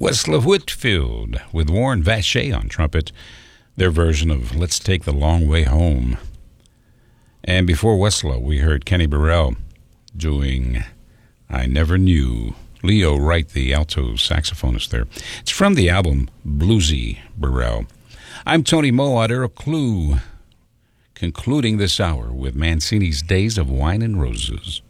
Westlaw Whitfield with Warren Vacher on trumpet, their version of Let's Take the Long Way Home. And before Westlaw, we heard Kenny Burrell doing I Never Knew. Leo Wright, the alto saxophonist there. It's from the album Bluesy Burrell. I'm Tony Mowatter of Clue, concluding this hour with Mancini's Days of Wine and Roses.